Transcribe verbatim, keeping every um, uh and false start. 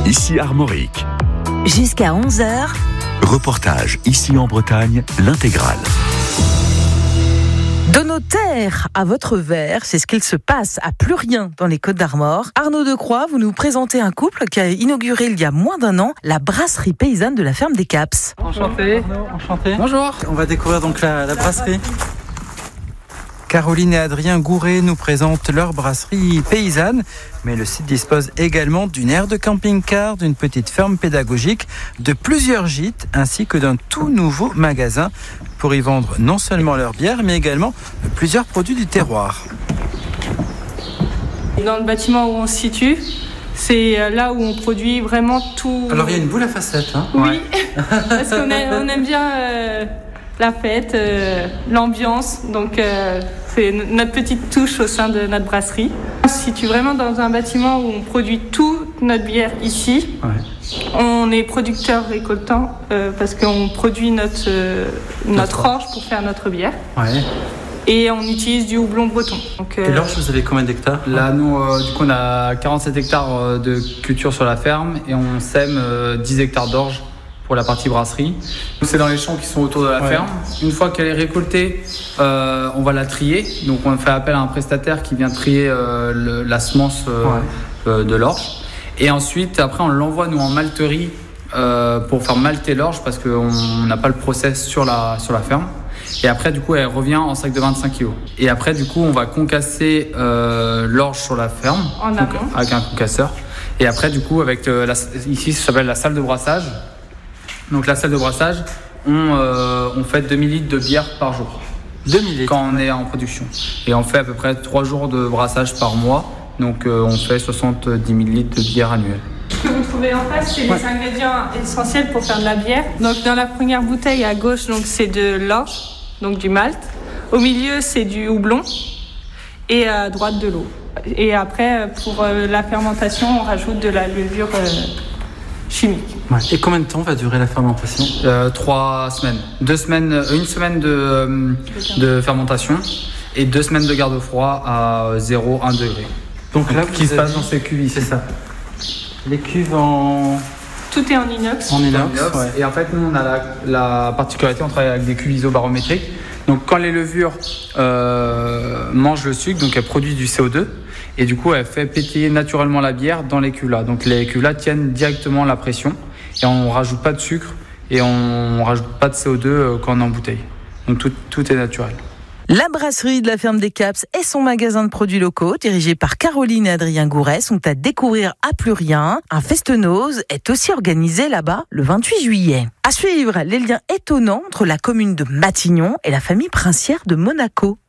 ici Armorique. Jusqu'à onze heures. Reportage ici en Bretagne, l'intégrale. De nos terres à votre verre, c'est ce qu'il se passe à Plurien dans les Côtes d'Armor. Arnaud Decroix, vous nous présentez un couple qui a inauguré il y a moins d'un an la brasserie paysanne de la ferme des Caps. Enchanté. Arnaud, enchanté. Bonjour. On va découvrir donc la, la brasserie. Caroline et Adrien Gouret nous présentent leur brasserie paysanne, mais le site dispose également d'une aire de camping-car, d'une petite ferme pédagogique, de plusieurs gîtes ainsi que d'un tout nouveau magasin pour y vendre non seulement leur bière mais également plusieurs produits du terroir. Dans le bâtiment où on se situe, c'est là où on produit vraiment tout. Alors il y a une boule à facettes, hein ? Oui, ouais. Parce qu'on aime, on aime bien euh, la fête, euh, l'ambiance, donc euh, c'est notre petite touche au sein de notre brasserie. On se situe vraiment dans un bâtiment où on produit toute notre bière ici. Ouais. On est producteur récoltant euh, parce qu'on produit notre, euh, notre orge pour faire notre bière. Ouais. Et on utilise du houblon breton. Donc, euh... Et l'orge, vous avez combien d'hectares ? Là, nous, euh, du coup, on a quarante-sept hectares de culture sur la ferme et on sème euh, dix hectares d'orge pour la partie brasserie. C'est dans les champs qui sont autour de la ouais. ferme. Une fois qu'elle est récoltée, euh, on va la trier. Donc, on fait appel à un prestataire qui vient trier euh, le, la semence euh, ouais. euh, de l'orge. Et ensuite, après, on l'envoie, nous, en malterie euh, pour faire malter l'orge parce qu'on n'a pas le process sur la, sur la ferme. Et après, du coup, elle revient en sac de vingt-cinq kilos. Et après, du coup, on va concasser euh, l'orge sur la ferme en donc, avec un concasseur. Et après, du coup, avec euh, la, ici, ça s'appelle la salle de brassage. Donc, la salle de brassage, on, euh, on fait deux mille litres de bière par jour. deux mille litres quand on est en production. Et on fait à peu près trois jours de brassage par mois. Donc, euh, on fait soixante-dix mille litres de bière annuelle. Ce que vous trouvez en face, c'est ouais. les ingrédients essentiels pour faire de la bière. Donc, dans la première bouteille à gauche, donc, c'est de l'orge. Donc du malt. Au milieu, c'est du houblon. Et à droite, de l'eau. Et après, pour la fermentation, on rajoute de la levure euh, chimique. Ouais. Et combien de temps va durer la fermentation ? euh, Trois semaines. Deux semaines, une semaine de, de fermentation et deux semaines de garde-froid à zéro virgule un degré. Donc là, Donc, qui se passe dans ces cuves ici. C'est ça. Les cuves en... Tout est en inox. En inox, inox ouais. Et en fait, nous, on a la, la particularité, on travaille avec des cuves isobarométriques. Donc, quand les levures euh, mangent le sucre, donc elles produisent du C O deux. Et du coup, elles font pétiller naturellement la bière dans les cuves là. Donc, les cuves là tiennent directement la pression. Et on ne rajoute pas de sucre et on ne rajoute pas de C O deux quand on est en bouteille. Donc, tout, tout est naturel. La brasserie de la ferme des Caps et son magasin de produits locaux, dirigé par Caroline et Adrien Gouret, sont à découvrir à Plurien. Un festenose est aussi organisé là-bas le vingt-huit juillet. À suivre, les liens étonnants entre la commune de Matignon et la famille princière de Monaco.